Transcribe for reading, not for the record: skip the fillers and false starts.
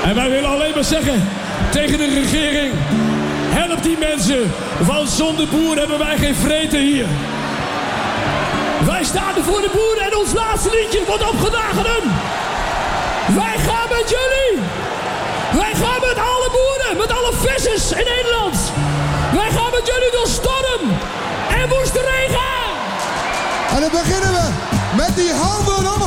En wij willen alleen maar zeggen tegen de regering: help die mensen, want zonder boeren hebben wij geen vreten hier. Wij staan er voor de boeren en ons laatste liedje wordt opgedragen hem. Wij gaan met jullie. Wij gaan met alle boeren, met alle vissers in Nederland. Wij gaan met jullie door storm en woeste regen. En dan beginnen we met die